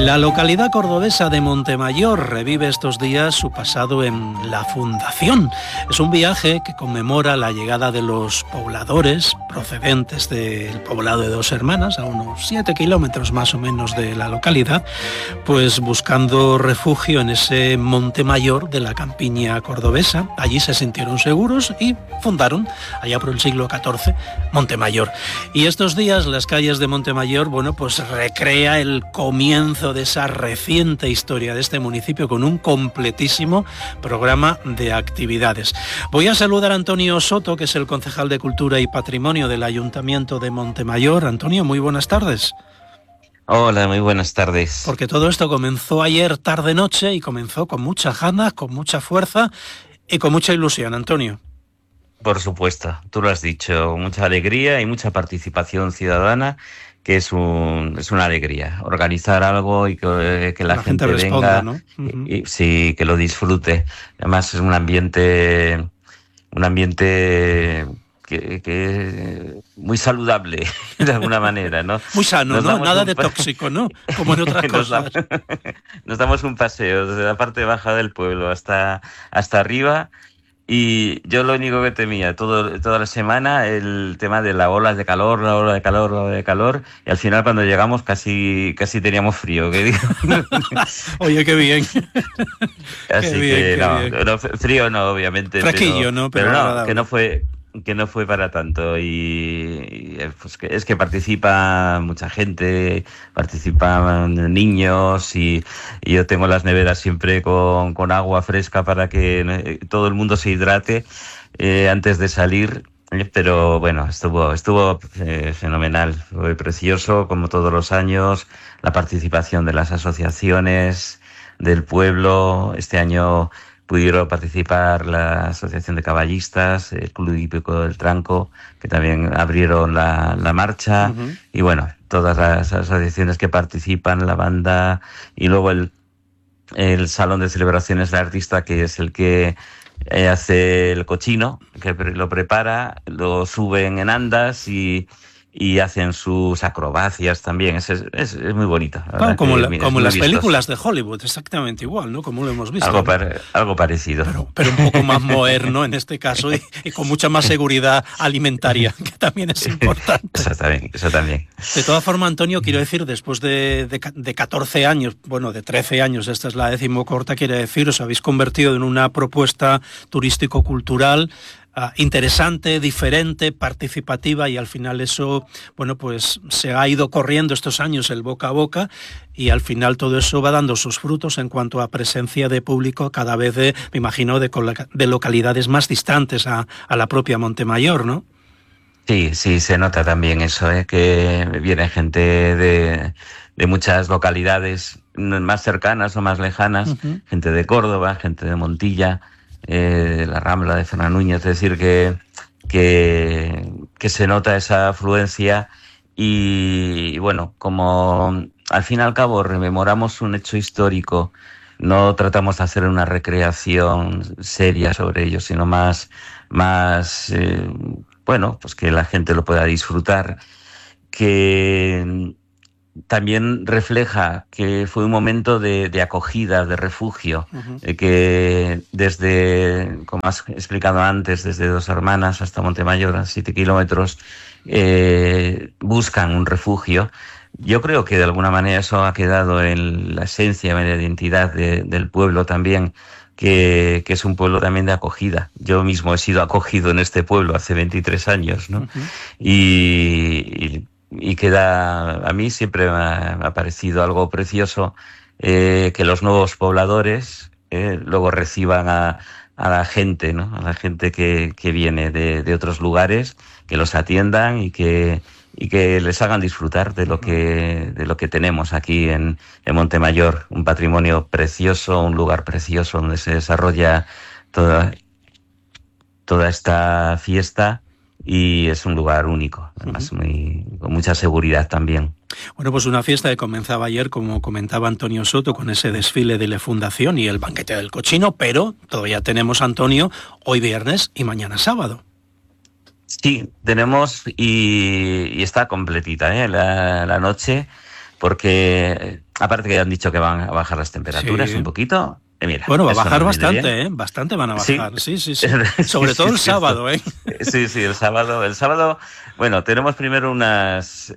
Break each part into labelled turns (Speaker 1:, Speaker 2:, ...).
Speaker 1: La localidad cordobesa de Montemayor revive estos días su pasado en la Fundación. Es un viaje que conmemora la llegada de los pobladores procedentes del poblado de Dos Hermanas, a unos 7 kilómetros más o menos de la localidad, pues buscando refugio en ese Montemayor de la campiña cordobesa. Allí se sintieron seguros y fundaron, allá por el siglo XIV, Montemayor. Y estos días las calles de Montemayor, pues recrea el comienzo de esa reciente historia de este municipio con un completísimo programa de actividades. Voy a saludar a Antonio Soto, que es el concejal de Cultura y Patrimonio del Ayuntamiento de Montemayor. Antonio, muy buenas tardes.
Speaker 2: Hola, muy buenas tardes.
Speaker 1: Porque todo esto comenzó ayer tarde-noche y comenzó con muchas ganas, con mucha fuerza y con mucha ilusión, Antonio.
Speaker 2: Por supuesto, tú lo has dicho, mucha alegría y mucha participación ciudadana, que es una alegría. Organizar algo y que la gente
Speaker 1: responda,
Speaker 2: venga,
Speaker 1: ¿no? Uh-huh.
Speaker 2: y sí, que lo disfrute. Además es un ambiente que muy saludable, de alguna manera, ¿no?
Speaker 1: Muy sano, ¿no? Nada de tóxico, ¿no? Como en otras cosas.
Speaker 2: Nos damos un paseo desde la parte baja del pueblo hasta arriba. Y yo lo único que temía toda la semana, el tema de la ola de calor, y al final cuando llegamos casi teníamos frío.
Speaker 1: Oye, qué bien.
Speaker 2: Así
Speaker 1: qué bien,
Speaker 2: que no, frío no, obviamente.
Speaker 1: Fresquillo, ¿no?
Speaker 2: Pero no, que no fue para tanto. Y pues es que participa mucha gente, participan niños y yo tengo las neveras siempre con agua fresca para que todo el mundo se hidrate antes de salir. Pero bueno, estuvo fenomenal, fue precioso como todos los años, la participación de las asociaciones del pueblo. Este año pudieron participar la Asociación de Caballistas, el Club Hípico del Tranco, que también abrieron la marcha. Uh-huh. Y bueno, todas las asociaciones que participan, la banda, y luego el Salón de Celebraciones del Artista, que es el que hace el cochino, que lo prepara, lo suben en andas y hacen sus acrobacias también. Es muy bonito.
Speaker 1: Claro, como en las películas de Hollywood, exactamente igual, ¿no? Como lo hemos visto.
Speaker 2: Algo parecido.
Speaker 1: Pero un poco más moderno en este caso y con mucha más seguridad alimentaria, que también es importante.
Speaker 2: Eso también.
Speaker 1: De todas formas, Antonio, quiero decir, después de 14 años, de 13 años, esta es la 14ª, quiere decir, os habéis convertido en una propuesta turístico-cultural interesante, diferente, participativa, y al final eso, pues se ha ido corriendo estos años el boca a boca, y al final todo eso va dando sus frutos en cuanto a presencia de público cada vez me imagino, de localidades más distantes a la propia Montemayor, ¿no?
Speaker 2: Sí, se nota también eso, que viene gente de muchas localidades más cercanas o más lejanas, uh-huh. Gente de Córdoba, gente de Montilla, la Rambla de Fernández Núñez, es decir, que se nota esa afluencia y bueno, como al fin y al cabo rememoramos un hecho histórico, no tratamos de hacer una recreación seria sobre ello, sino más pues que la gente lo pueda disfrutar, que también refleja que fue un momento de acogida, de refugio, uh-huh. Que desde, como has explicado antes, desde Dos Hermanas hasta Montemayor, a 7 kilómetros, buscan un refugio. Yo creo que de alguna manera eso ha quedado en la esencia, en la identidad del pueblo también, que es un pueblo también de acogida. Yo mismo he sido acogido en este pueblo hace 23 años, ¿no? Uh-huh. Y queda, a mí siempre me ha parecido algo precioso que los nuevos pobladores luego reciban a la gente, ¿no? A la gente que viene de otros lugares, que los atiendan y que les hagan disfrutar de lo que tenemos aquí en Montemayor, un patrimonio precioso, un lugar precioso donde se desarrolla toda esta fiesta. Y es un lugar único, además con mucha seguridad también.
Speaker 1: Bueno, pues una fiesta que comenzaba ayer, como comentaba Antonio Soto, con ese desfile de la Fundación y el banquete del cochino, pero todavía tenemos, Antonio, hoy viernes y mañana sábado.
Speaker 2: Sí, tenemos y está completita, la noche. porque aparte que han dicho que van a bajar las temperaturas un poquito.
Speaker 1: Mira, bueno, va a bajar bastante, bastante van a bajar. Sí. Sobre todo el sábado,
Speaker 2: Sí, el sábado, bueno, tenemos primero unas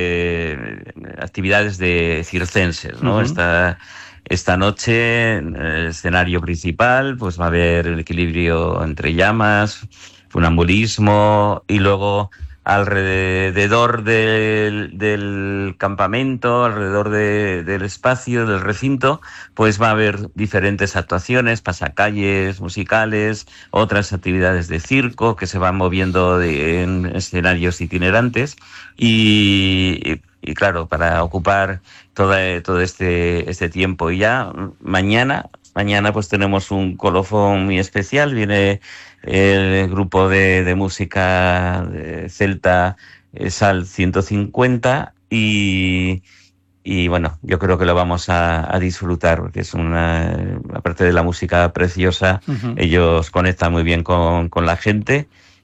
Speaker 2: actividades de circenses, ¿no? Esta noche, en el escenario principal, pues va a haber el equilibrio entre llamas, funambulismo, y luego alrededor del campamento, alrededor del espacio, del recinto, pues va a haber diferentes actuaciones, pasacalles musicales, otras actividades de circo que se van moviendo en escenarios itinerantes y claro, para ocupar todo este tiempo. Y ya mañana pues tenemos un colofón muy especial, viene el grupo de música celta Sal 150 y bueno, yo creo que lo vamos a disfrutar porque es aparte de la música preciosa, ellos conectan muy bien con la gente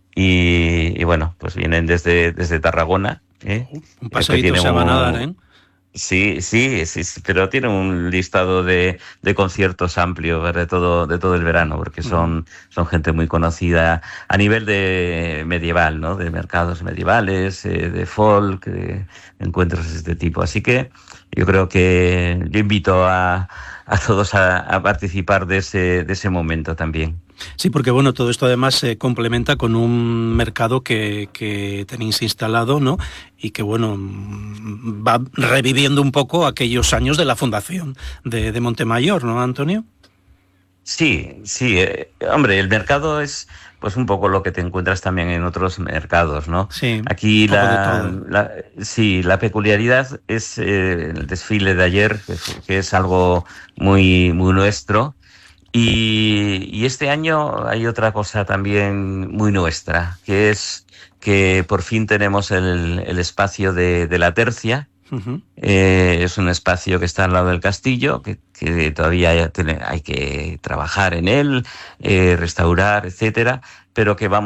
Speaker 2: y bueno, pues vienen desde Tarragona.
Speaker 1: Un paseíto se van a dar,
Speaker 2: Sí, pero tiene un listado de conciertos amplio de todo el verano, porque son gente muy conocida a nivel de medieval, ¿no? De mercados medievales, de folk, de encuentros de este tipo. Así que yo creo que yo invito a todos a participar de ese momento también.
Speaker 1: Sí, porque bueno, todo esto además se complementa con un mercado que tenéis instalado, ¿no? Y que bueno, va reviviendo un poco aquellos años de la fundación de Montemayor, ¿no, Antonio?
Speaker 2: Sí, hombre, el mercado es pues un poco lo que te encuentras también en otros mercados, ¿no?
Speaker 1: Sí,
Speaker 2: aquí la peculiaridad es el desfile de ayer, que es algo muy, muy nuestro. Y este año hay otra cosa también muy nuestra, que es que por fin tenemos el espacio de la tercia. Es un espacio que está al lado del castillo, que todavía hay que trabajar en él, restaurar, etcétera, pero que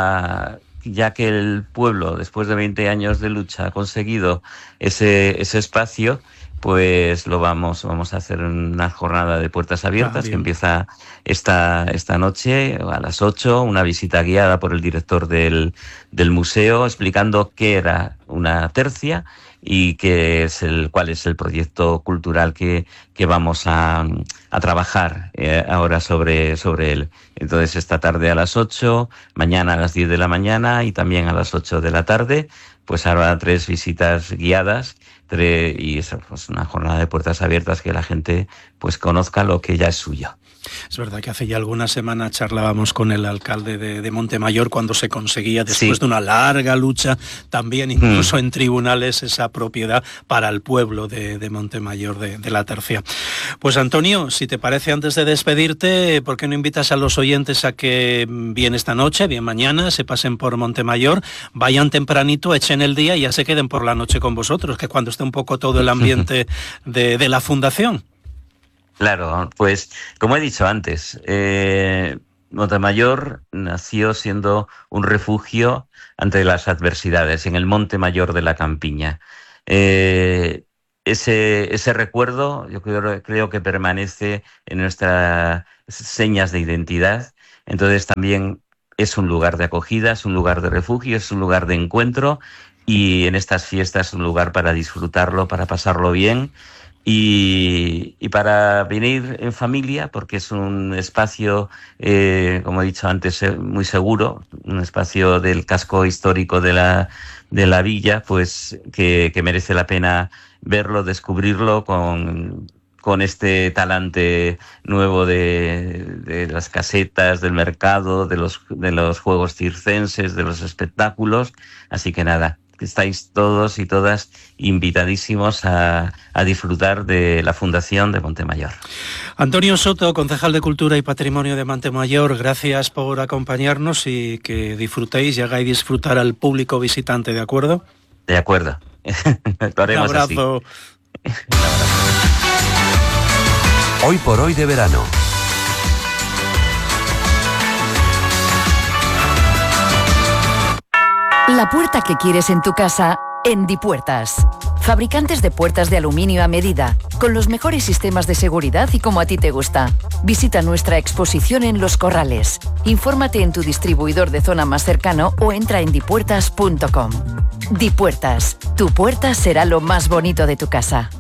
Speaker 2: ya que el pueblo, después de 20 años de lucha, ha conseguido ese espacio, pues lo vamos a hacer una jornada de puertas abiertas que empieza esta noche a las 8, una visita guiada por el director del museo explicando qué era una tercia y cuál es el proyecto cultural que vamos a trabajar ahora sobre él. Entonces esta tarde a las 8, mañana a las 10 de la mañana y también a las 8 de la tarde, pues habrá 3 visitas guiadas y es pues una jornada de puertas abiertas que la gente pues conozca lo que ya es suyo.
Speaker 1: Es verdad que hace ya algunas semanas charlábamos con el alcalde de Montemayor cuando se conseguía, después de una larga lucha, también incluso en tribunales, esa propiedad para el pueblo de Montemayor de la Tercia. Pues Antonio, si te parece, antes de despedirte, ¿por qué no invitas a los oyentes a que bien esta noche, bien mañana, se pasen por Montemayor, vayan tempranito, echen el día y ya se queden por la noche con vosotros, que cuando esté un poco todo el ambiente de la fundación?
Speaker 2: Claro, pues como he dicho antes, Montemayor nació siendo un refugio ante las adversidades, en el Monte Mayor de la Campiña. Ese recuerdo yo creo que permanece en nuestras señas de identidad. Entonces también es un lugar de acogida, es un lugar de refugio, es un lugar de encuentro y en estas fiestas es un lugar para disfrutarlo, para pasarlo bien. Y para venir en familia, porque es un espacio, como he dicho antes, muy seguro, un espacio del casco histórico de la villa, pues que merece la pena verlo, descubrirlo con este talante nuevo de las casetas, del mercado, de los juegos circenses, de los espectáculos. Así que nada, estáis todos y todas invitadísimos a disfrutar de la Fundación de Montemayor.
Speaker 1: Antonio Soto, concejal de Cultura y Patrimonio de Montemayor, gracias por acompañarnos y que disfrutéis y hagáis disfrutar al público visitante, ¿de acuerdo?
Speaker 2: De acuerdo. Lo haremos.
Speaker 1: Un abrazo.
Speaker 2: Así. Un abrazo.
Speaker 3: Hoy por hoy de verano.
Speaker 4: La puerta que quieres en tu casa, en Dipuertas. Fabricantes de puertas de aluminio a medida, con los mejores sistemas de seguridad y como a ti te gusta. Visita nuestra exposición en Los Corrales. Infórmate en tu distribuidor de zona más cercano o entra en dipuertas.com. Dipuertas, tu puerta será lo más bonito de tu casa.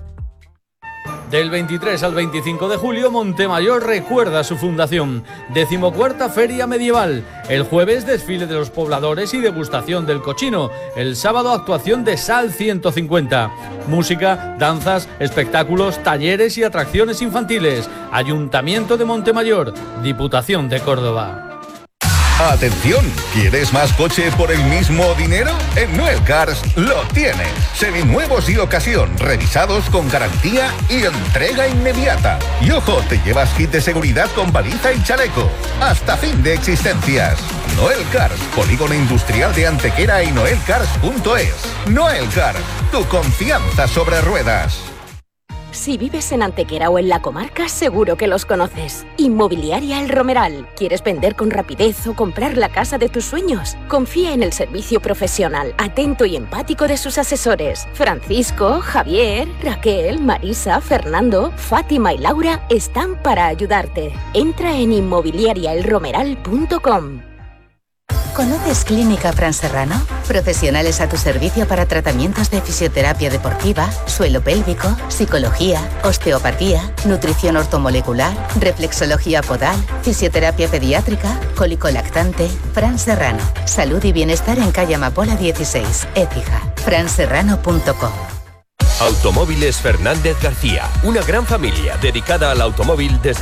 Speaker 5: Del 23 al 25 de julio, Montemayor recuerda su fundación. 14ª Feria Medieval. El jueves, desfile de los pobladores y degustación del cochino. El sábado, actuación de Sal 150. Música, danzas, espectáculos, talleres y atracciones infantiles. Ayuntamiento de Montemayor, Diputación de Córdoba.
Speaker 6: ¡Atención! ¿Quieres más coche por el mismo dinero? En Noel Cars lo tienes. Seminuevos y ocasión, revisados con garantía y entrega inmediata. Y ojo, te llevas kit de seguridad con baliza y chaleco. Hasta fin de existencias. Noel Cars, Polígono Industrial de Antequera y noelcars.es. Noel Cars, tu confianza sobre ruedas.
Speaker 7: Si vives en Antequera o en la comarca, seguro que los conoces. Inmobiliaria El Romeral. ¿Quieres vender con rapidez o comprar la casa de tus sueños? Confía en el servicio profesional, atento y empático de sus asesores. Francisco, Javier, Raquel, Marisa, Fernando, Fátima y Laura están para ayudarte. Entra en inmobiliariaelromeral.com.
Speaker 8: ¿Conoces Clínica Fran Serrano? Profesionales a tu servicio para tratamientos de fisioterapia deportiva, suelo pélvico, psicología, osteopatía, nutrición ortomolecular, reflexología podal, fisioterapia pediátrica, cólico lactante. Fran Serrano. Salud y bienestar en calle Amapola 16, Écija. franserrano.com.
Speaker 3: Automóviles Fernández García, una gran familia dedicada al automóvil desde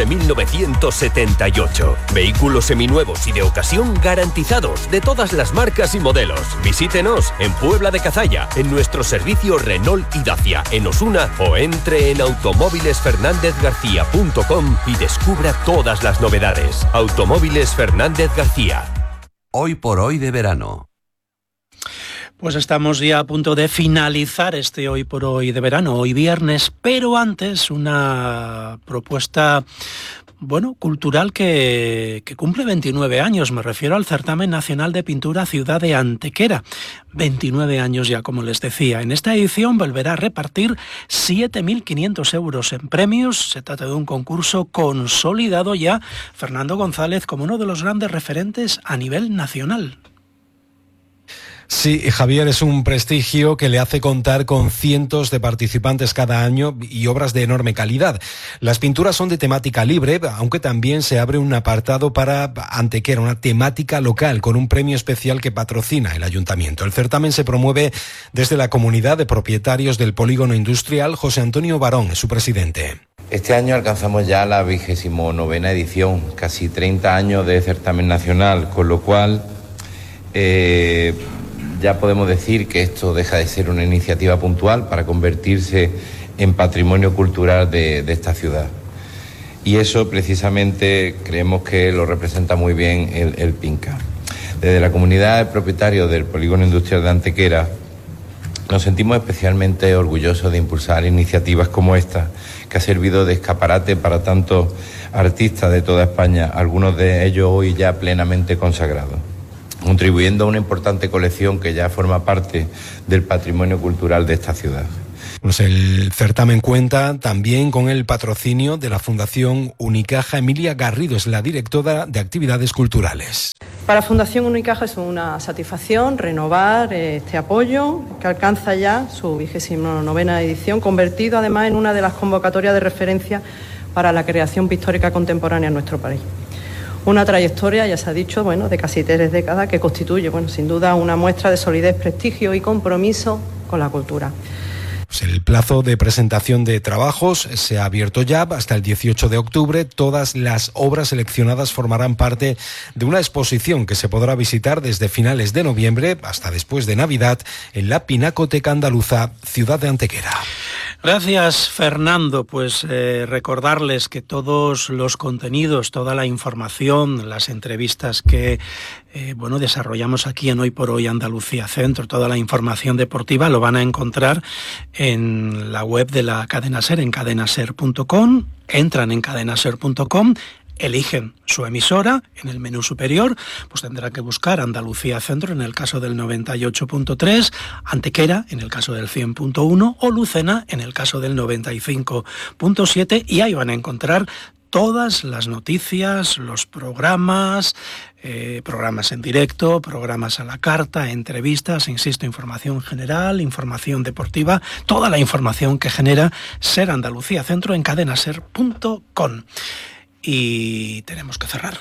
Speaker 3: 1978. Vehículos seminuevos y de ocasión garantizados de todas las marcas y modelos. Visítenos en Puebla de Cazalla, en nuestro servicio Renault y Dacia, en Osuna, o entre en automóvilesfernandezgarcía.com y descubra todas las novedades. Automóviles Fernández García.
Speaker 9: Hoy por hoy de verano.
Speaker 1: Pues estamos ya a punto de finalizar este Hoy por Hoy de verano, hoy viernes, pero antes una propuesta, cultural que cumple 29 años. Me refiero al Certamen Nacional de Pintura Ciudad de Antequera. 29 años ya, como les decía. En esta edición volverá a repartir 7.500 euros en premios. Se trata de un concurso consolidado ya. Fernando González como uno de los grandes referentes a nivel nacional.
Speaker 10: Sí, Javier, es un prestigio que le hace contar con cientos de participantes cada año y obras de enorme calidad. Las pinturas son de temática libre, aunque también se abre un apartado para Antequera, una temática local, con un premio especial que patrocina el ayuntamiento. El certamen se promueve desde la comunidad de propietarios del polígono industrial. José Antonio Barón es su presidente.
Speaker 11: Este año alcanzamos ya la 29ª edición, casi 30 años de certamen nacional, con lo cual ya podemos decir que esto deja de ser una iniciativa puntual para convertirse en patrimonio cultural de esta ciudad. Y eso precisamente creemos que lo representa muy bien el PINCA. Desde la comunidad de propietarios del Polígono Industrial de Antequera nos sentimos especialmente orgullosos de impulsar iniciativas como esta, que ha servido de escaparate para tantos artistas de toda España, algunos de ellos hoy ya plenamente consagrados, contribuyendo a una importante colección que ya forma parte del patrimonio cultural de esta ciudad.
Speaker 10: Pues el certamen cuenta también con el patrocinio de la Fundación Unicaja. Emilia Garrido es la directora de actividades culturales.
Speaker 12: Para Fundación Unicaja es una satisfacción renovar este apoyo que alcanza ya su 29ª edición, convertido además en una de las convocatorias de referencia para la creación pictórica contemporánea en nuestro país. Una trayectoria, ya se ha dicho, de casi 3 décadas que constituye, sin duda, una muestra de solidez, prestigio y compromiso con la cultura.
Speaker 10: Pues el plazo de presentación de trabajos se ha abierto ya hasta el 18 de octubre. Todas las obras seleccionadas formarán parte de una exposición que se podrá visitar desde finales de noviembre hasta después de Navidad en la Pinacoteca Andaluza, Ciudad de Antequera.
Speaker 1: Gracias, Fernando. Pues recordarles que todos los contenidos, toda la información, las entrevistas que desarrollamos aquí en Hoy por Hoy Andalucía Centro, toda la información deportiva lo van a encontrar en la web de la cadena SER, en cadenaser.com. Entran en cadenaser.com, eligen su emisora. En el menú superior pues tendrán que buscar Andalucía Centro en el caso del 98.3, Antequera en el caso del 100.1 o Lucena en el caso del 95.7, y ahí van a encontrar todas las noticias, los programas, programas en directo, programas a la carta, entrevistas, insisto, información general, información deportiva, toda la información que genera Ser Andalucía Centro en cadenaser.com. Y tenemos que cerrar.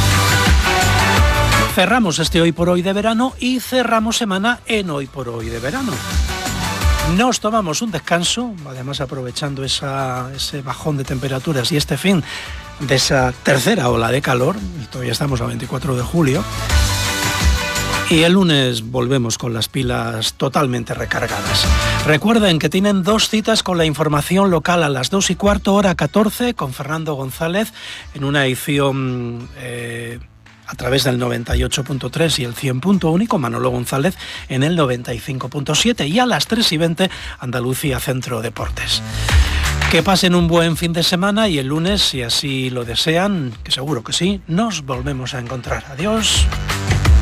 Speaker 1: Cerramos este Hoy por Hoy de verano y cerramos semana en Hoy por Hoy de verano. Nos tomamos un descanso, además aprovechando ese bajón de temperaturas y este fin de esa tercera ola de calor, y todavía estamos a 24 de julio, y el lunes volvemos con las pilas totalmente recargadas. Recuerden que tienen 2 citas con la información local a las 2:15, hora 14, con Fernando González, en una edición a través del 98.3 y el 100.1, y con Manolo González en el 95.7, y a las 3:20 Andalucía Centro Deportes. Que pasen un buen fin de semana y el lunes, si así lo desean, que seguro que sí, nos volvemos a encontrar. Adiós.